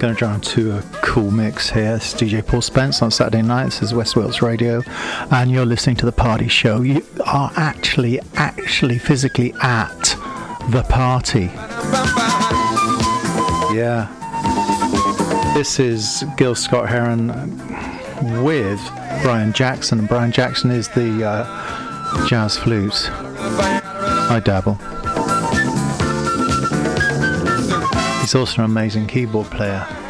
Going to try and do a cool mix here. It's DJ Paul Spence on Saturday night. This is West Wales Radio, and you're listening to The Party Show. You are actually physically at the party. Yeah. This is Gil Scott-Heron with Brian Jackson, and Brian Jackson is the jazz flute. I dabble. He's also an amazing keyboard player.